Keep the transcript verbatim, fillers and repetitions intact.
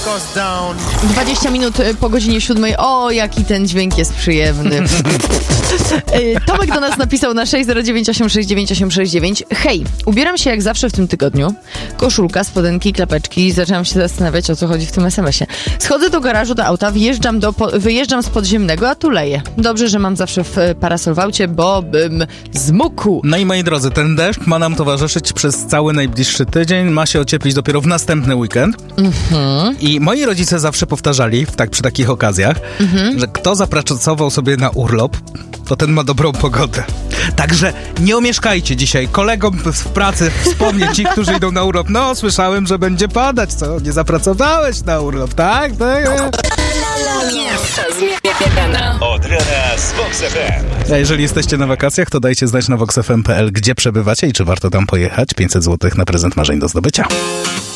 dwadzieścia minut po godzinie siódmej. O, jaki ten dźwięk jest przyjemny. Tomek do nas napisał na sześć zero dziewięć osiem sześć dziewięć osiem sześć dziewięć. Hej, ubieram się jak zawsze w tym tygodniu. Koszulka, spodenki, klapeczki. Zaczęłam się zastanawiać, o co chodzi w tym es em esie. Schodzę do garażu, do auta, wjeżdżam do, po, wyjeżdżam z podziemnego, a tu leje. Dobrze, że mam zawsze w parasol w aucie, bo bym zmógł. No i moi drodzy, ten deszcz ma nam towarzyszyć przez cały najbliższy tydzień. Ma się ocieplić dopiero w następny weekend. Mhm. I moi rodzice zawsze powtarzali w tak, przy takich okazjach, mhm. że kto zapracował sobie na urlop, to ten ma dobrą pogodę. Także nie omieszkajcie dzisiaj kolegom w pracy wspomnieć ci, którzy idą na urlop. No, słyszałem, że będzie padać, co? Nie zapracowałeś na urlop, tak? tak? Od rana z Vox F M. A jeżeli jesteście na wakacjach, to dajcie znać na vox f m kropka p l, gdzie przebywacie i czy warto tam pojechać. pięćset złotych na prezent marzeń do zdobycia.